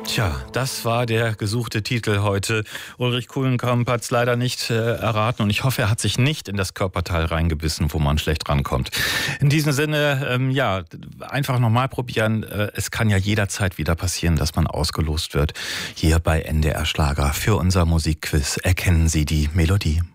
Tja, das war der gesuchte Titel heute. Ulrich Kuhlenkamp hat es leider nicht erraten und ich hoffe, er hat sich nicht in das Körperteil reingebissen, wo man schlecht rankommt. In diesem Sinne, einfach nochmal probieren. Es kann ja jederzeit wieder passieren, dass man ausgelost wird. Hier bei NDR Schlager für unser Musikquiz. Erkennen Sie die Melodie?